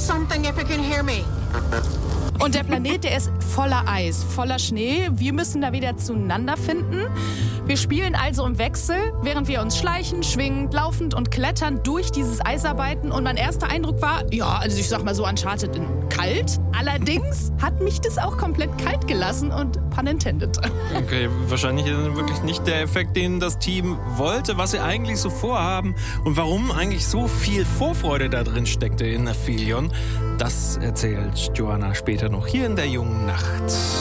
something if it can hear me. Und der Planet, der ist voller Eis, voller Schnee. Wir müssen da wieder zueinander finden. Wir spielen also im Wechsel, während wir uns schleichen, schwingend, laufend und klettern durch dieses Eis arbeiten. Und mein erster Eindruck war, ja, also ich sag mal so Uncharted in kalt. Allerdings hat mich das auch komplett kalt gelassen und pun intended. Okay, wahrscheinlich wirklich nicht der Effekt, den das Team wollte, was sie eigentlich so vorhaben und warum eigentlich so viel Vorfreude da drin steckte in Aphelion. Das erzählt Joanna später noch hier in der jungen Nacht.